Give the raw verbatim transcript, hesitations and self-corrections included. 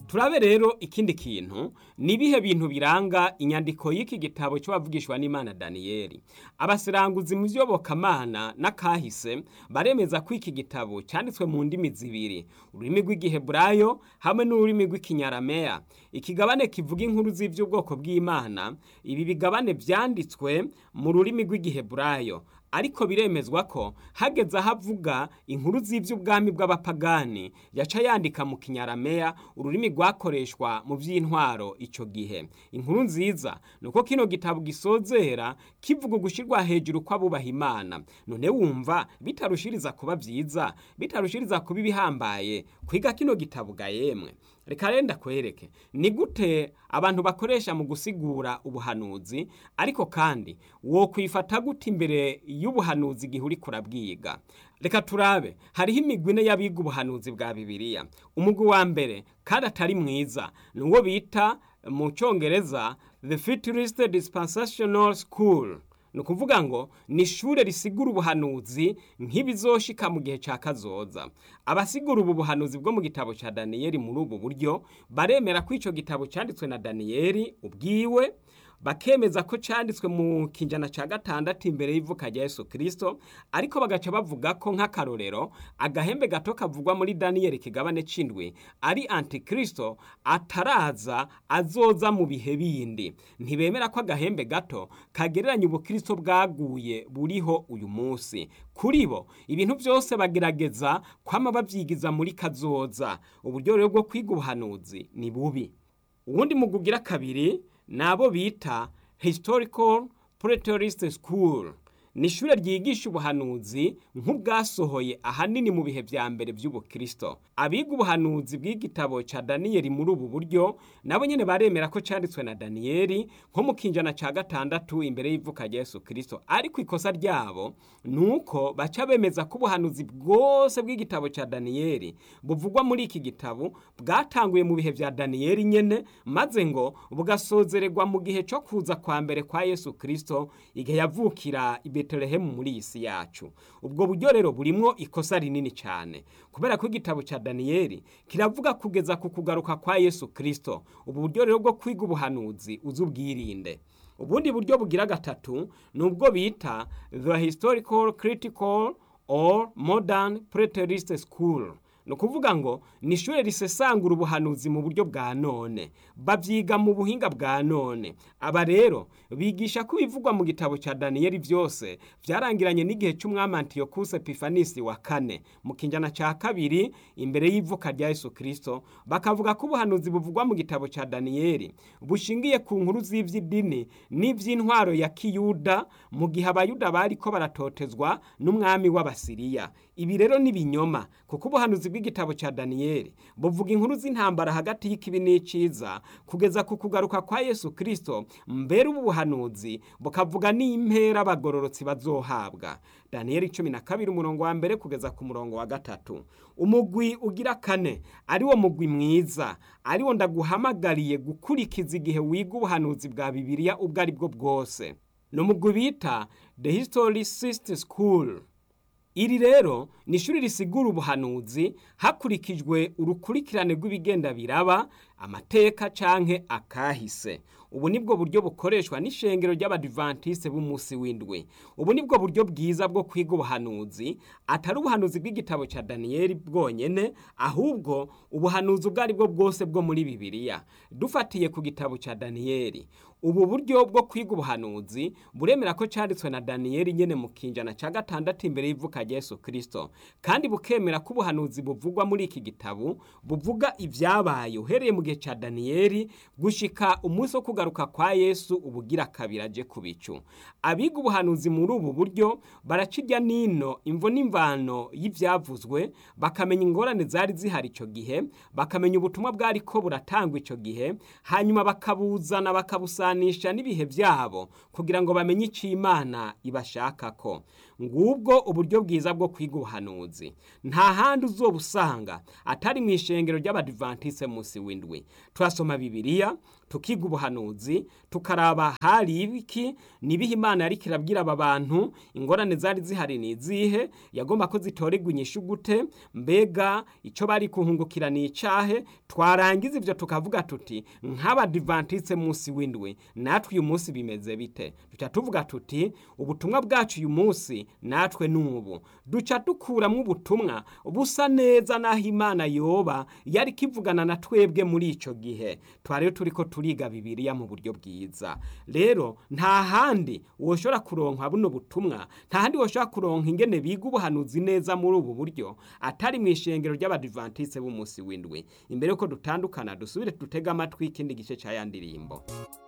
Turabe rero ikindi kintu nibihe bintu biranga inyandiko y'iki gitabo cy'abavugishwa n'Imana Daniyeli. Abasiranguzi mu by'Iyobokamana n'akahise baremeza ko iki gitabo cyanditswe mu ndimi zibiri, ururimi rw'Igiheburayo hamwe n'ururimi rw'Ikinyarameya. Ikigabane kivuga inkuru z'ivy'ubwoko bw'Imana, ibi bigabane vyanditswe mu rurimi rw'Igiheburayo, ariko biremezwa ko hageze ahavuga inkuru z'ivy'ubwami bw'abapagani yaca yandika mu Kinyarameya, ururimi rwakoreshwa mu vy'intwaro ico gihe. Inkuru nziza nuko kino gitabo gisozera kivuga gushirwa hejuru kw'abubaha Imana. None wumva bitarushiriza kuba vyiza, bitarushiriza kuba ibihambaye kwiga kino gitabo ga yemwe? Reka renda kwereke ni gute abantu bakoresha mu gusigura ubuhanuzi, ariko kandi wo kwifata gute imbere y'ubuhanuzi gihe uriko urabwiga. Reka turabe, hariho imigwi ine y'abiga ubuhanuzi bwa Bibiliya. Umugwi wa mbere kandi atari mwiza nuwo bita mu Congereza The Futurist Dispensational School. Ni ukuvuga ngo ni ishure risigura ubuhanuzi nk'ibizoshika mu gihe ca kazoza. Abasigura ubu buhanuzi bwo mu gitabo ca Daniyeli muri ubu buryo baremera ko ico gitabo canditswe na Daniyeli ubwiwe, bakemeza ko canditswe mu kinjana ca gatandatu imbere y'ivuka rya Yesu Kristo, ariko bagaca bavuga ko nk'akarorero agahembe gato kavugwa muri Daniyeli kigabane c'indwi ari Antikristo ataraza, azoza mu bihe bindi. Ntibemera ko agahembe gato kagereranya ubukristo bwaguye buriho uyu munsi. Kuri bo ibintu byose bagerageza kwama bavyigiza muri kazoza. Uburyo rero bwo kwiga ubuhanuzi ni bubi. Uwundi mugugira kabiri nabo bita Historical Preterist School. Ni ishure ryigisha ubuhanuzi nk'ubwasohoye ahanini mu bihe vya mbere vy'ubukristo. Abiga ubuhanuzi bw'igitabo ca Daniyeli muri ubu buryo nabo nyene baremera ko canditswe na Daniyeli nko mu kinjana ca gatandatu imbere y'ivuka rya Yesu Kristo, ariko ikosa ryabo nuko baca bemeza ko ubuhanuzi bwose bw'igitabo ca Daniyeli buvugwa muri iki gitabo bwatanguye mu bihe vya Daniyeli nyene, maze ngo bugasozererwa mu gihe co kuza kwa mbere kwa Yesu Kristo, igihe yavukira i Betelehemu muri isi yacu. Ubwo buryo rero burimwo ikosa rinini cyane, kubera ko igitabo ca Daniyeli kiravuga kugeza ku kugaruka kwa Yesu Kristo. Ubu buryo rero bwo kwiga ubuhanuzi uzubwirinde. Ubundi buryo bugira gatatu nubwo bita The Historical Critical or Modern Preterist School. No kuvuga ngo ni ishure risesangura ubuhanuzi mu buryo bwa none, bavyiga mu buhinga bwa none. Aba rero bigisha ko bivugwa mu gitabo ca Daniyeli vyose vyarangiranye n'igihe c'umwami Antiochus Epiphanes wa kane mu kinjana ca kabiri imbere y'ivuka rya Yesu Kristo. Bakavuga ko ubuhanuzi buvugwa mu gitabo ca Daniyeli bushingiye ku nkuru z'ivy'idini n'ivy'intwaro ya Kiyuda mu gihe abayuda bariko baratotezwa n'umwami w'Abasiriya. Ibi rero ni binyoma, kuko ubuhanuzi bw'igitabo ca Daniyeli buvuga inkuru z'intambara hagati y'ikibi n'iciza kugeza ku kugaruka kwa Yesu Kristo. Mbere ubu buhanuzi bukavuga n'impera abagororotsi bazohabwa. Daniyeli cumi na kabiri umurongo wa mbere kugeza ku murongo wa gatatu. Umugwi ugira kane ariwo mugwi mwiza, ariwo ndaguhamagariye gukurikiza igihe wiga ubuhanuzi bwa Bibiliya ubwo ari bwo bwose. No mugwi bita The Historicist School. Iri rero ni ishuri risigura ubuhanuzi hakurikijwe urukurikirane rw'ibigenda biraba, amateka canke akahise. Ubu nibwo buryo bukoreshwa n'ishengero ry'Abadventiste b'umunsi w'indwi. Ubu nibwo buryo bwiza bwo kwiga ubuhanuzi, atari ubuhanuzi bw'igitabo ca Daniyeli bwonyene, ahubwo ubuhanuzi ubwo ari bwo bwose bwo muri Bibiliya. Dufatiye ku gitabo ca Daniyeli, ubu buryo bwo kwiga ubuhanuzi buremera ko canditswe na Daniyeli nyene mu kinjana ca gatandatu imbere y'ivuka rya Yesu Kristo, kandi bukemera ko ubuhanuzi buvugwa muri iki gitabo buvuga ivyabaye uhereye mu gihe ca Daniyeli gushika umunsi wo kugaruka kwa Yesu ubugira kabiri aje ku bicu. Abiga ubuhanuzi muri ubu buryo baracirya nino imvo n'imvano y'ivyavuzwe, bakamenya ingorane zari zihari ico gihe, bakamenya ubutumwa bwari ko buratangwa ico gihe, hanyuma bakabuzana bakabusanisha n'ibihe vyabo kugira ngo bamenye ico Imana ibashakako. ngubwo uburyo bwiza bwo kwiga ubuhanuzi. Nta handi uzobusanga atari mu ishengero ry'Abadiventiste munsi w'indwi. Turasoma Bibiliya, tukiga ubuhanuzi, tukaraba hari ibiki nibihe Imana yari kirabwira aba bantu, ingorane zari zihari nizihe, yagomba ko zitorerwa inyishu gute, mbega ico bari kuhungukira ni icahe. Twarangiza ivyo tukavuga tuti nk'Abadiventiste munsi w'indwi natwe uyu munsi bimeze bite. Duca tuvuga tuti ubutumwa bwacu uyu munsi natwe nubu duca dukuramwo ubutumwa busa neza naho Imana yoba yari kivugana na twebwe muri ico gihe. Twari turiko turiga Bibiliya mu buryo bwiza. Rero nta handi woshobora kuronka buno butumwa, nta handi woshobora kuronka ingene biga ubuhanuzi neza muri ubu buryo atari mu ishengero ry'Abadiventiste b'umunsi w'indwi. Imbere yuko dutandukana dusubire dutega amatwi ikindi gice ca ya ndirimbo.